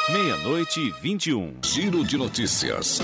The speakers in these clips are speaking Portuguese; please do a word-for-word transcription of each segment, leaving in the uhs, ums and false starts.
Meia-noite e vinte e um. Giro de notícias.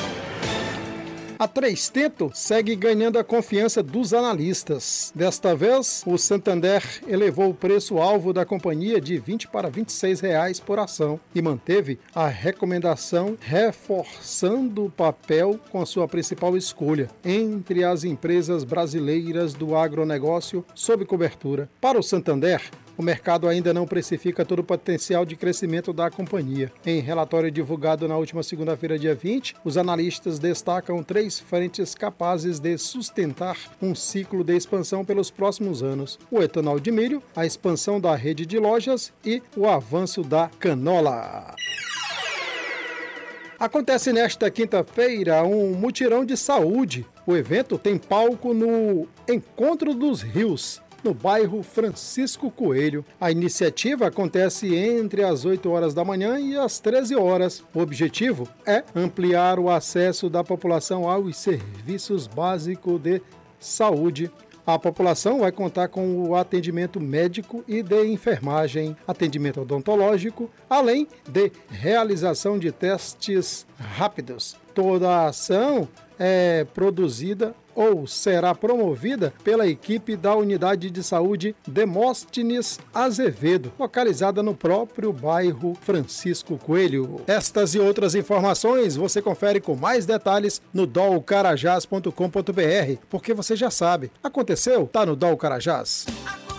A Três Tentos segue ganhando a confiança dos analistas. Desta vez, o Santander elevou o preço-alvo da companhia de vinte para vinte e seis reais por ação e manteve a recomendação, reforçando o papel com a sua principal escolha entre as empresas brasileiras do agronegócio sob cobertura. Para o Santander, o mercado ainda não precifica todo o potencial de crescimento da companhia. Em relatório divulgado na última segunda-feira, dia vinte, os analistas destacam três frentes capazes de sustentar um ciclo de expansão pelos próximos anos: o etanol de milho, a expansão da rede de lojas e o avanço da canola. Acontece nesta quinta-feira um mutirão de saúde. O evento tem palco no Encontro dos Rios, no bairro Francisco Coelho. A iniciativa acontece entre as oito horas da manhã e as treze horas. O objetivo é ampliar o acesso da população aos serviços básicos de saúde. A população vai contar com o atendimento médico e de enfermagem, atendimento odontológico, além de realização de testes rápidos. Toda a ação é produzida ou será promovida pela equipe da Unidade de Saúde Demóstenes Azevedo, localizada no próprio bairro Francisco Coelho. Estas e outras informações você confere com mais detalhes no dol carajás ponto com ponto br, porque você já sabe, aconteceu? Tá no Dol Carajás.